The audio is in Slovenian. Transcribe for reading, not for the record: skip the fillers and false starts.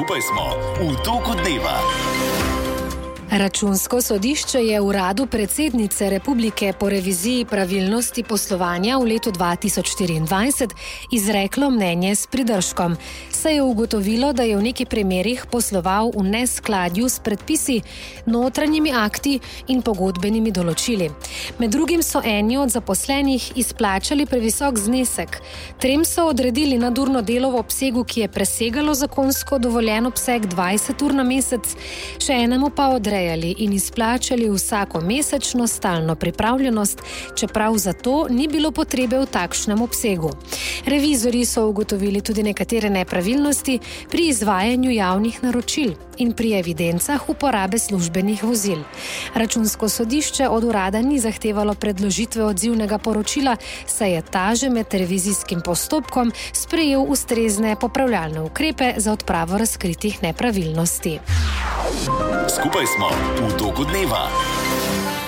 Skupaj smo v toku dneva. Računsko sodišče je uradu predsednice republike po reviziji pravilnosti poslovanja v letu 2024 izreklo mnenje s pridržkom. Saj je ugotovilo, da je v nekaj primerih posloval v neskladju s predpisi, notranjimi akti in pogodbenimi določili. Med drugim so eni od zaposlenih izplačali previsok znesek, 3 so odredili nadurno delo v obsegu, ki je presegalo zakonsko dovoljen obseg 20 ur na mesec, še enemu pa odrejali in izplačali vsako mesečno stalno pripravljenost, čeprav za to ni bilo potrebe v takšnem obsegu. Revizorji so ugotovili tudi nekatere nepravilnosti pri izvajanju javnih naročil in pri evidencah uporabe službenih vozil. Računsko sodišče od urada ni zahtevalo predložitve odzivnega poročila, saj je ta že med revizijskim postopkom sprejel ustrezne popravljalne ukrepe za odpravo razkritih nepravilnosti. Skupaj smo v toku dneva.